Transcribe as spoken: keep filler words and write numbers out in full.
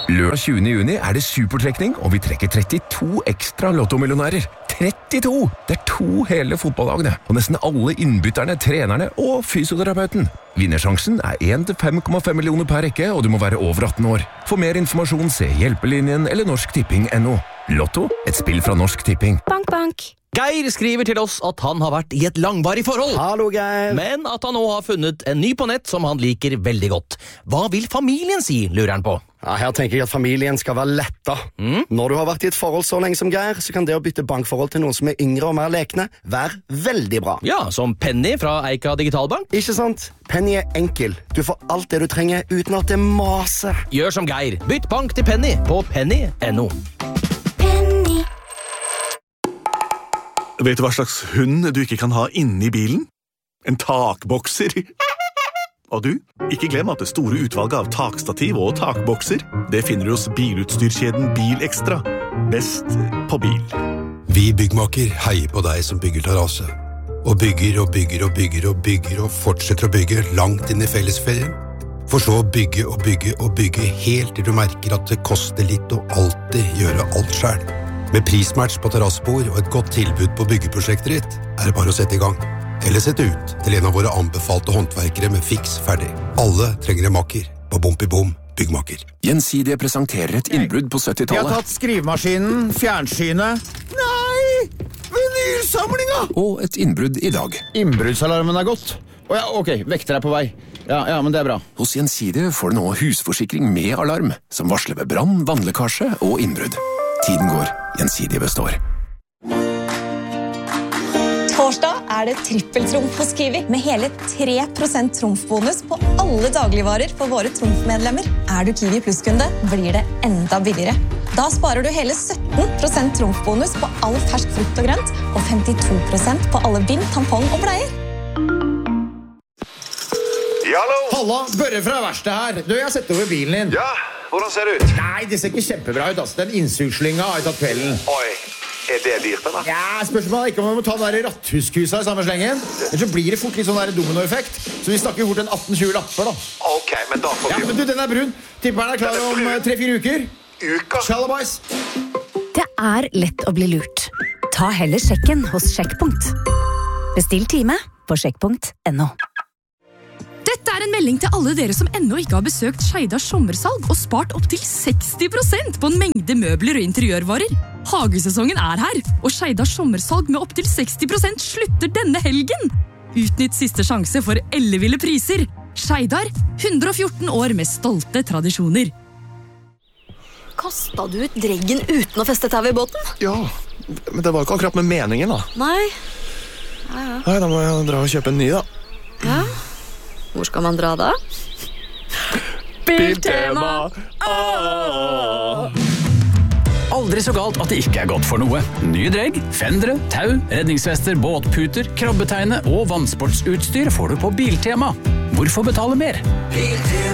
Lørdag tjuende juni er det supertrekning, og vi trekker trettito ekstra lottomillionærer. trettito! Det er to hele fotballagene, og nesten alle innbytterne, trenerne og fysioterapeuten. Vinnersjansen er én til fem komma fem millioner per rekke, og du må være over atten år. For mer informasjon, se Hjelpelinjen eller Norsk Tipping punktum no. Lotto, et spill fra Norsk Tipping. Bank, bank. Geir skriver til oss at han har vært i et langvarig forhold. Hallo, Geir. Men at han nå har funnet en ny på nett som han liker veldig godt. Hva vil familien si, lurer han på? Ja, her tenker jeg at familien skal være letta. Mm. Når du har vært i et forhold så lenge som Geir, så kan det å bytte bankforhold til noen som er yngre og mer lekne være veldig bra. Ja, som Penny fra Eika Digitalbank. Ikke sant? Penny er enkel. Du får alt det du trenger uten at det maser. Gjør som Geir. Bytt bank til Penny på penny punktum no. Vet du hva slags hund du ikke kan ha inne i bilen? En takbokser. Og du, ikke glem at det store utvalget av takstativ og takbokser, det finner du hos bilutstyrkjeden Bilekstra. Best på bil. Vi byggmaker heier på deg som bygger terrasse. Og bygger og bygger og bygger og bygger og fortsetter å bygge langt inn i fellesferien. For så å bygge og bygge og bygge helt til du merker at det koster litt å alltid gjøre alt selv. Med prismatch på terrassebord og et godt tilbud på byggeprosjektet ditt, er det bare å sette i gang. Eller sette ut til en av våre anbefalte håndverkere med fiks ferdig. Alle trenger en makker på Bom i Bom byggmaker. Gjensidige presenterer et innbrudd på syttitallet. Vi har tatt skrivemaskinen, fjernsynet. Nei! Vinylsamlinga! Og et innbrudd i dag. Innbruddsalarmen er gått. Å ja, ok, vekter er på vei. Ja, ja, men det er bra. Hos Gjensidige får du nå husforsikring med alarm, som varsler ved brann, vannlekkasje og innbrudd. Tiden går, Gjensidige består. Torsdag er det trippeltrumf hos Kiwi, med hele tre prosent trumfbonus på alle dagligvarer for våre trumfmedlemmer. Er du Kiwi Plus-kunde, blir det enda billigere. Da sparer du hele sytten prosent trumfbonus på all fersk frukt og grønt, og femtito prosent på alle bind, tampong og bleier. Hallo! Halla, Børre fra verkstedet her. Du, jeg har sett over bilen din. Ja, hvordan ser det ut? Nei, det ser ikke kjempebra ut, altså. Den innsugslynga har jeg tatt kvelden. Oi, er det dyrt, eller? Ja, spørsmålet er ikke om vi må ta den der ratthuskusa i samme slengen. Ellers så blir det fort litt sånn der dominoeffekt. Så vi snakker fort en atten tjue lapper, da. Ok, men da får vi... Ja, men du, den er brun. Tipper den er klar om tre-fire uker. Uker? Shalabais. Det er lett å bli lurt. Ta heller sjekken hos Sjekkpunkt. Bestill time på sjekkpunkt punktum no. Dette er en melding til alle dere som ennå ikke har besøkt Skeidars sommersalg og spart opp til seksti prosent på en mengde møbler og interiørvarer. Hagesesongen er her, og Skeidars sommersalg med opp til seksti prosent slutter denne helgen. Utnytt siste sjanse for elleville priser. Skeidar, hundre og fjorten år med stolte tradisjoner. Kastet du ut dreggen uten å feste tau i båten? Ja, men det var ikke akkurat med meningen da. Nei. Ja, ja. Nei, da må jeg dra og kjøpe en ny da. Ja. Hvor skal man dra da? Biltema! Aldri så galt at det ikke er godt for noe. Nye dregg, fendere, tau, redningsvester, båtputer, krabbeteine og vannsportsutstyr får du på Biltema. Hvorfor betale mer? Biltema.